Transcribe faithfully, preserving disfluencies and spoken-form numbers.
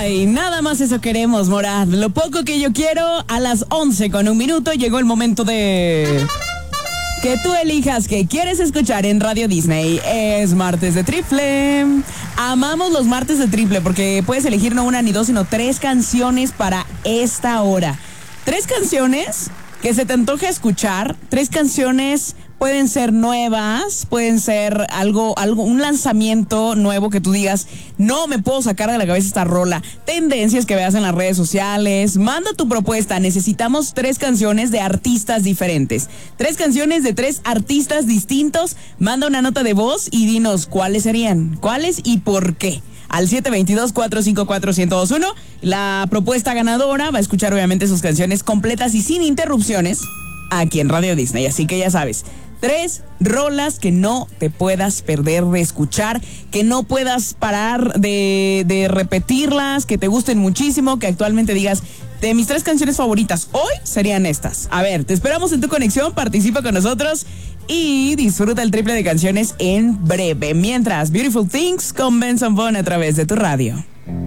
Ay, nada más eso queremos, Morad. Lo poco que yo quiero, a las once con un minuto llegó el momento de que tú elijas qué quieres escuchar en Radio Disney. Es martes de triple. Amamos los martes de triple porque puedes elegir no una ni dos, sino tres canciones para esta hora. Tres canciones que se te antoje escuchar, tres canciones. Pueden ser nuevas, pueden ser algo, algo, un lanzamiento nuevo que tú digas, no me puedo sacar de la cabeza esta rola. Tendencias que veas en las redes sociales. Manda tu propuesta. Necesitamos tres canciones de artistas diferentes. Tres canciones de tres artistas distintos. Manda una nota de voz y dinos cuáles serían, cuáles y por qué. Al siete dos dos, cuatro cinco cuatro, uno cero dos uno. La propuesta ganadora va a escuchar obviamente sus canciones completas y sin interrupciones aquí en Radio Disney. Así que ya sabes. Tres rolas que no te puedas perder de escuchar, que no puedas parar de, de repetirlas, que te gusten muchísimo, que actualmente digas, de mis tres canciones favoritas hoy serían estas. A ver, te esperamos en tu conexión, participa con nosotros y disfruta el triple de canciones en breve. Mientras, Beautiful Things con Benson Boone a través de tu radio.